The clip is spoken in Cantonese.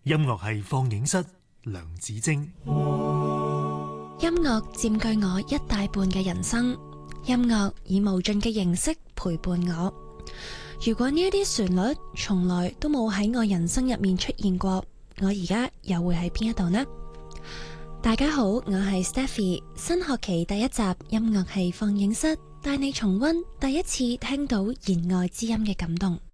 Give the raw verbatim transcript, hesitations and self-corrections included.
音樂係放映室，梁子晶。 音樂佔據我一大半嘅人生，音樂以無盡嘅形式陪伴我。如果呢一啲旋律從來都冇喺我人生入面出現過，我而家又會喺邊一度呢？大家好，我係 Stephy， 新學期第一集音樂係放映室，帶你重溫第一次聽到言外之音嘅感動。